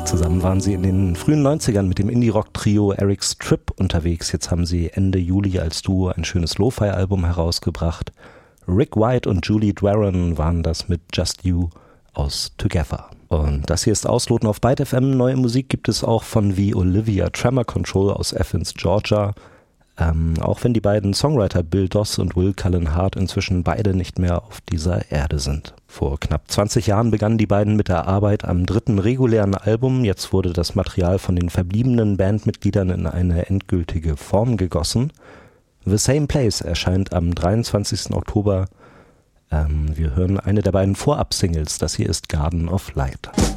Zusammen waren sie in den frühen 90ern mit dem Indie-Rock-Trio Eric's Trip unterwegs. Jetzt haben sie Ende Juli als Duo ein schönes Lo-Fi-Album herausgebracht. Rick White und Julie Dwaron waren das mit Just You aus Together. Und das hier ist Ausloten auf Byte FM. Neue Musik gibt es auch von wie Olivia Tremor Control aus Athens, Georgia. Auch wenn die beiden Songwriter Bill Doss und Will Cullen Hart inzwischen beide nicht mehr auf dieser Erde sind. Vor knapp 20 Jahren begannen die beiden mit der Arbeit am dritten regulären Album. Jetzt wurde das Material von den verbliebenen Bandmitgliedern in eine endgültige Form gegossen. The Same Place erscheint am 23. Oktober. Wir hören eine der beiden Vorab-Singles. Das hier ist Garden of Light.